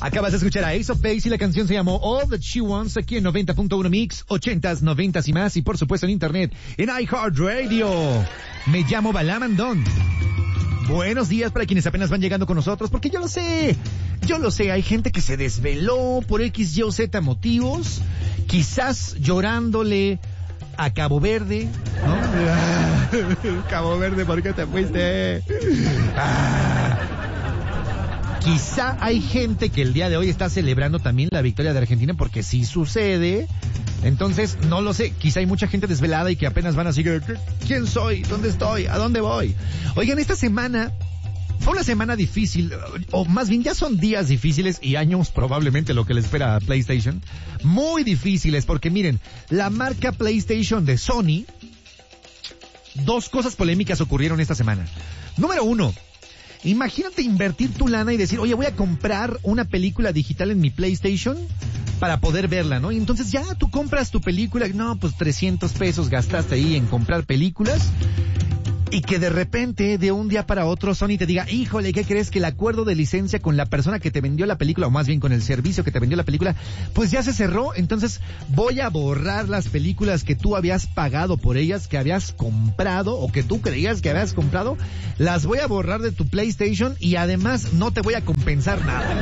Acabas de escuchar a Ace of Base y la canción se llamó All That She Wants aquí en 90.1 Mix, 80s, 90s y más, y por supuesto en internet, en iHeartRadio. Me llamo Balamandón. Buenos días para quienes apenas van llegando con nosotros, porque yo lo sé, hay gente que se desveló por X, Y o Z motivos, quizás llorándole a Cabo Verde, ¿no? Cabo Verde, ¿por qué te fuiste? Quizá hay gente que el día de hoy está celebrando también la victoria de Argentina, porque sí sucede. Entonces, no lo sé, quizá hay mucha gente desvelada y que apenas van así que, ¿quién soy? ¿Dónde estoy? ¿A dónde voy? Oigan, esta semana fue una semana difícil, o más bien ya son días difíciles y años probablemente lo que le espera a PlayStation. Muy difíciles, porque miren, la marca PlayStation de Sony, dos cosas polémicas ocurrieron esta semana. Número uno, imagínate invertir tu lana y decir, oye, voy a comprar una película digital en mi PlayStation para poder verla, ¿no? Y entonces ya tú compras tu película, no, pues 300 pesos gastaste ahí en comprar películas, y que de repente, de un día para otro, Sony te diga, híjole, ¿qué crees? Que el acuerdo de licencia con la persona que te vendió la película, o más bien con el servicio que te vendió la película, pues ya se cerró, entonces voy a borrar las películas que tú habías pagado por ellas, que habías comprado, o que tú creías que habías comprado, las voy a borrar de tu PlayStation, y además no te voy a compensar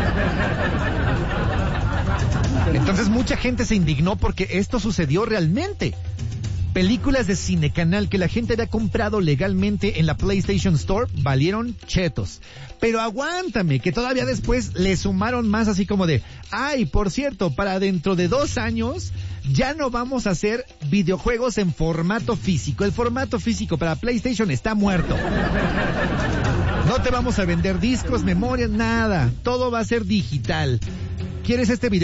nada. Entonces mucha gente se indignó porque esto sucedió realmente. Películas de Cinecanal que la gente había comprado legalmente en la PlayStation Store valieron chetos. Pero aguántame, que todavía después le sumaron más, así como de, ay, por cierto, para dentro de 2 años ya no vamos a hacer videojuegos en formato físico. El formato físico para PlayStation está muerto. No te vamos a vender discos, memorias, nada. Todo va a ser digital. ¿Quieres este video?